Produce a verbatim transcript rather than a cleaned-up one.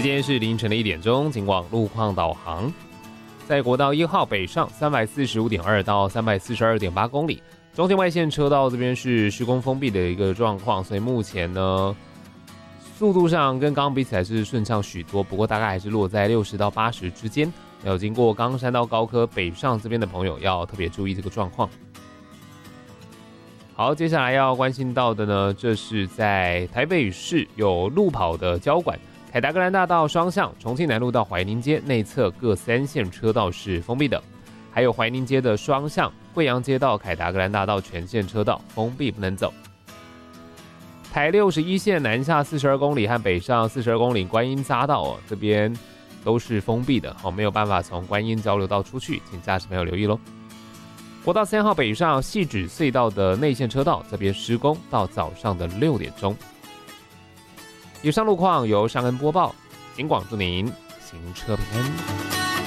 间是凌晨的一点钟，请往路况导航。在国道一号北上三百四十五点二到三百四十二点八公里，中间外线车道这边是施工封闭的一个状况，所以目前呢，速度上跟刚刚比起来是顺畅许多，不过大概还是落在六十到八十之间。有经过冈山到高科北上这边的朋友要特别注意这个状况。好，接下来要关心到的呢，这是在台北市有路跑的交管。凯达格兰大道双向，重庆南路到怀宁街内侧各三线车道是封闭的，还有怀宁街的双向，贵阳街到凯达格兰大道全线车道封闭不能走。台六十一线南下四十二公里和北上四十二公里观音匝道哦，这边都是封闭的哦，没有办法从观音交流道出去，请驾驶朋友留意咯。国道三号北上汐止隧道的内线车道这边施工到早上的六点钟。以上路况由尚恩播报，警广祝您行车平安。